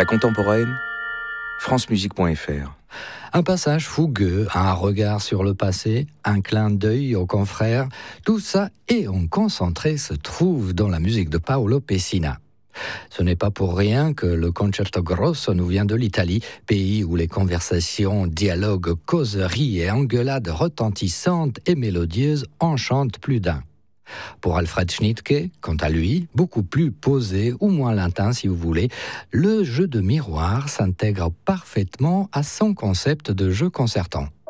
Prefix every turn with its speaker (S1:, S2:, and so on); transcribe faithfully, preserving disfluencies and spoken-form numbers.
S1: La contemporaine, francemusique point f r.
S2: Un passage fougueux, un regard sur le passé, un clin d'œil aux confrères, tout ça et en concentré se trouve dans la musique de Paolo Pessina. Ce n'est pas pour rien que le Concerto Grosso nous vient de l'Italie, pays où les conversations, dialogues, causeries et engueulades retentissantes et mélodieuses enchantent plus d'un. Pour Alfred Schnittke, quant à lui, beaucoup plus posé ou moins latin si vous voulez, le jeu de miroir s'intègre parfaitement à son concept de jeu concertant.